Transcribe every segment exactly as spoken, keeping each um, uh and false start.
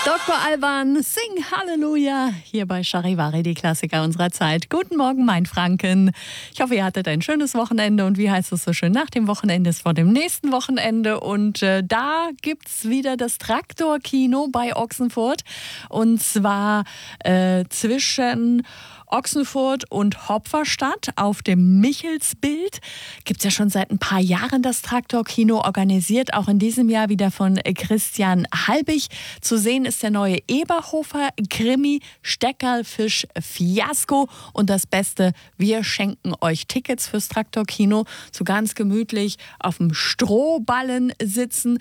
Doktor Alban, sing Halleluja, hier bei Charivari, die Klassiker unserer Zeit. Guten Morgen, mein Franken. Ich hoffe, ihr hattet ein schönes Wochenende und wie heißt es so schön, nach dem Wochenende ist vor dem nächsten Wochenende und äh, da gibt's wieder das Traktorkino bei Ochsenfurt und zwar äh, zwischen Ochsenfurt und Hopferstadt auf dem Michelsbild. Gibt es ja schon seit ein paar Jahren das Traktorkino, organisiert auch in diesem Jahr wieder von Christian Halbig. Zu sehen ist der neue Eberhofer-Krimi Steckerlfisch Fiasko. Und das Beste, wir schenken euch Tickets fürs Traktorkino. So ganz gemütlich auf dem Strohballen sitzen.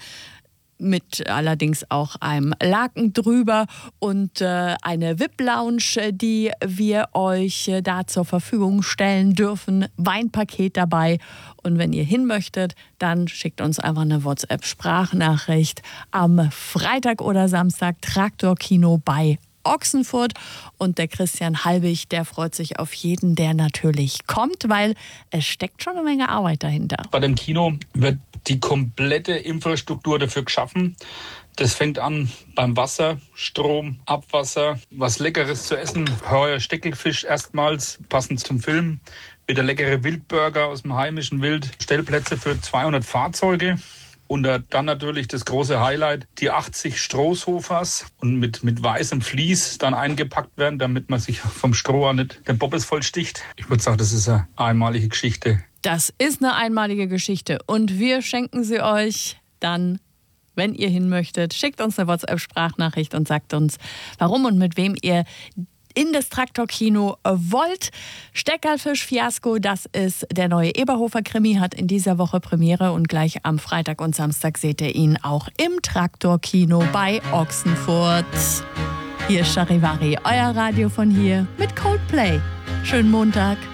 Mit allerdings auch einem Laken drüber und äh, eine V I P-Lounge, die wir euch äh, da zur Verfügung stellen dürfen. Weinpaket dabei. Und wenn ihr hin möchtet, dann schickt uns einfach eine WhatsApp-Sprachnachricht am Freitag oder Samstag Traktorkino bei Ochsenfurt. Und der Christian Halbig, der freut sich auf jeden, der natürlich kommt, weil es steckt schon eine Menge Arbeit dahinter. Bei dem Kino wird die komplette Infrastruktur dafür geschaffen. Das fängt an beim Wasser, Strom, Abwasser, was Leckeres zu essen. Heuer Steckelfisch erstmals, passend zum Film. Wieder leckere Wildburger aus dem heimischen Wild. Stellplätze für zweihundert Fahrzeuge. Und dann natürlich das große Highlight, die achtzig Strohsofas und mit, mit weißem Vlies dann eingepackt werden, damit man sich vom Stroh nicht den Bobbes voll sticht. Ich würde sagen, das ist eine einmalige Geschichte. Das ist eine einmalige Geschichte und wir schenken sie euch dann, wenn ihr hin möchtet. Schickt uns eine WhatsApp-Sprachnachricht und sagt uns, warum und mit wem ihr in das Traktorkino wollt. Steckerlfisch Fiasko, das ist der neue Eberhofer-Krimi, hat in dieser Woche Premiere und gleich am Freitag und Samstag seht ihr ihn auch im Traktorkino bei Ochsenfurt. Hier ist Charivari, euer Radio von hier mit Coldplay. Schönen Montag.